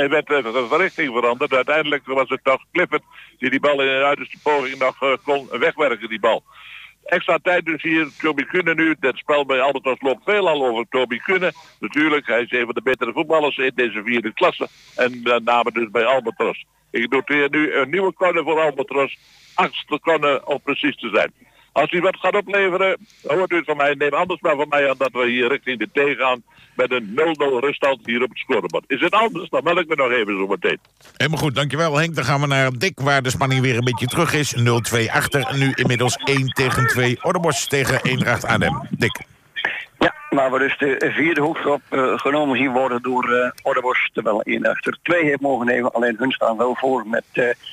Hij werd de richting veranderd. Uiteindelijk was het toch Clifford die bal in de uiterste poging nog kon wegwerken, die bal. Extra tijd dus hier, Toby Kuhne nu. Het spel bij Albatros loopt veelal over Toby Kuhne. Natuurlijk, hij is een van de betere voetballers in deze 4e klasse. En met name dus bij Albatros. Ik noteer nu een nieuwe corner voor Albatros. 8e corner om precies te zijn. Als hij wat gaat opleveren, hoort u het van mij. Neem anders maar van mij aan dat we hier richting de T gaan. Met een 0-0 ruststand hier op het scorebord. Is het anders? Dan meld ik me nog even zo meteen. Helemaal goed, dankjewel Henk. Dan gaan we naar Dick, waar de spanning weer een beetje terug is. 0-2 achter en nu inmiddels 1-2. Orrebosch tegen Eendracht Arnhem. Dick. Ja, waar we dus de 4e hoekschop genomen zien worden door Orrebosch. Terwijl Eendracht er 2 heeft mogen nemen. Alleen hun staan wel voor met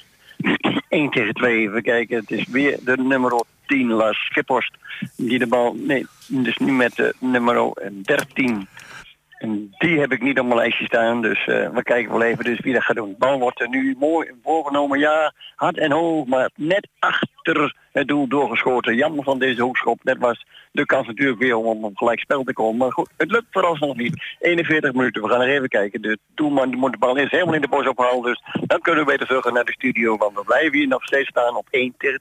1-2. Even kijken, het is weer de nummer 10, Lars Schiphorst, die de bal, nee, dus nu met de nummer 13. En die heb ik niet op mijn lijstje staan, dus we kijken wel even dus wie dat gaat doen. De bal wordt er nu mooi voorgenomen, ja, hard en hoog, maar net achter het doel doorgeschoten. Jammer van deze hoekschop, dat was de kans natuurlijk weer om op gelijk spel te komen. Maar goed, het lukt vooralsnog niet. 41 minuten, we gaan er even kijken. De doelman moet de bal eerst helemaal in de bos ophalen, dus dan kunnen we beter terug naar de studio, want we blijven hier nog steeds staan op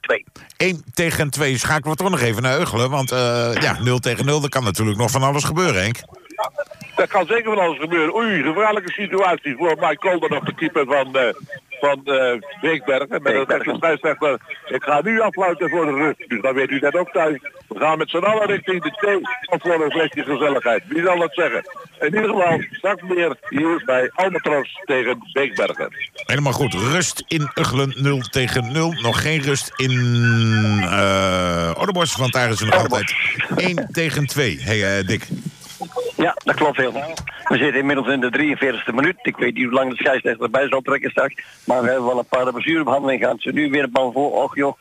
1-2. 1-2, schakelen we toch nog even naar Uggelen, want 0-0, er kan natuurlijk nog van alles gebeuren, Henk. Dat kan zeker van alles gebeuren. Oei, gevaarlijke situatie voor Mike Kolder op de keeper van Beekbergen. Met de scheidsrechter. Ik ga nu afluiten voor de rust. Dus dan weet u dat ook thuis. We gaan met z'n allen richting de thee of voor een flesje gezelligheid. Wie zal dat zeggen? In ieder geval, straks meer hier bij Albatros tegen Beekbergen. Helemaal goed. Rust in Uggelen 0-0. Nog geen rust in Orrebosch, want daar is er nog altijd 1-2. Hey Dick. Ja, dat klopt helemaal. We zitten inmiddels in de 43e minuut. Ik weet niet hoe lang de scheidsrechter erbij zal trekken straks. Maar we hebben wel een paar blessurebehandelingen gehad. Ze nu weer de bal voor. Och joh.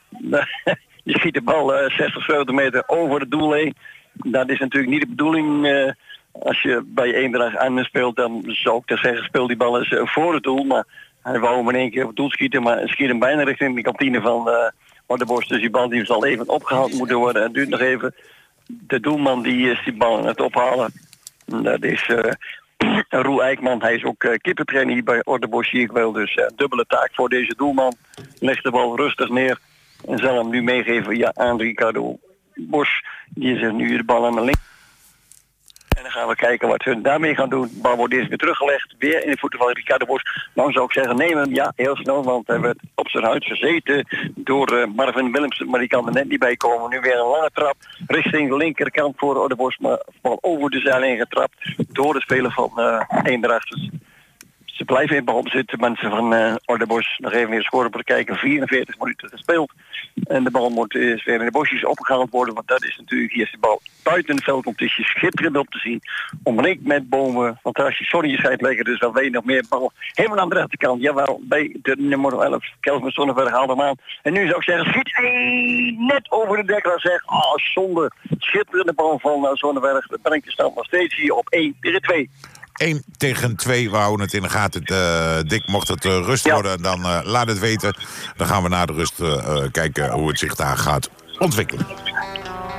Je schiet de bal 60, 70 meter over het doel heen. Dat is natuurlijk niet de bedoeling. Als je bij Eendracht aan speelt, dan zou ik dat zeggen, speel die bal eens voor het doel. Maar hij wou hem in één keer op het doel schieten. Maar schiet hem bijna richting de kantine van Orrebosch. Dus die bal die zal even opgehaald moeten worden. Het duurt nog even. De doelman die is die bal aan het ophalen. Dat is Roel Eijkman. Hij is ook keepertrainer hier bij Orrebosch, zie ik wel. Dus dubbele taak voor deze doelman. Legt de bal rustig neer. En zal hem nu meegeven aan Ricardo Bosch. Die is nu de bal aan de linker. En dan gaan we kijken wat hun daarmee gaan doen. De bal wordt eerst weer teruggelegd. Weer in de voeten van Ricardo Bosch. Nou zou ik zeggen, neem hem. Ja, heel snel. Want hij werd op zijn huid gezeten door Marvin Willemsen. Maar die kan er net niet bij komen. Nu weer een lange trap richting de linkerkant voor Orrebosch. Maar bal over de zijlijn getrapt door de speler van Eendracht. Dus ze blijven in balbezit, mensen van Orrebosch. Nog even weer scoren voor kijken. 44 minuten gespeeld. En de bal moet weer in de bosjes opgehaald worden. Want dat is natuurlijk, hier is de bal buiten het veld. Het is je schitterend op te zien. Omringd met bomen. Fantastisch. Sorry, je schijnt leggen. Dus dan weet je nog meer bal. Helemaal aan de rechterkant. Jawel, bij de nummer 11. Kelvin Sonnenberg haalt hem aan. En nu zou ik zeggen, schiet net over de dekler. Zeg, zonde. Schitterende bal van Sonnenberg. Dat brengt de stand nog steeds hier op 1-2. 1-2, we houden het in de gaten. Dick, mocht het rust worden, dan laat het weten. Dan gaan we na de rust kijken hoe het zich daar gaat ontwikkelen.